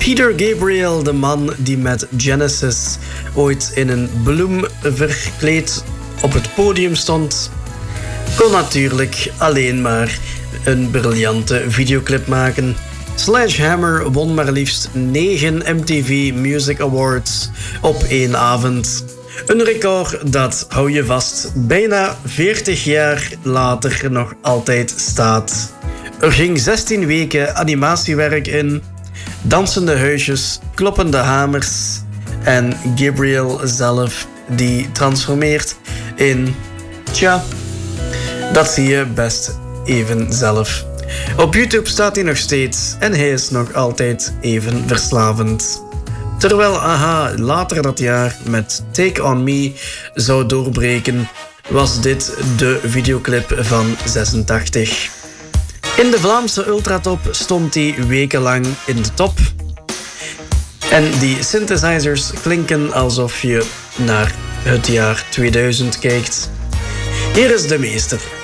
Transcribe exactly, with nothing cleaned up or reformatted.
Peter Gabriel, de man die met Genesis ooit in een bloem verkleed op het podium stond, kon natuurlijk alleen maar een briljante videoclip maken. Sledgehammer won maar liefst negen M T V Music Awards op één avond. Een record dat, hou je vast, bijna veertig jaar later nog altijd staat. Er ging zestien weken animatiewerk in, dansende huisjes, kloppende hamers en Gabriel zelf die transformeert in... Tja, dat zie je best even zelf. Op YouTube staat hij nog steeds en hij is nog altijd even verslavend. Terwijl A H later dat jaar met Take On Me zou doorbreken, was dit de videoclip van zesentachtig. In de Vlaamse ultratop stond hij wekenlang in de top. En die synthesizers klinken alsof je naar het jaar tweeduizend kijkt. Hier is de meester.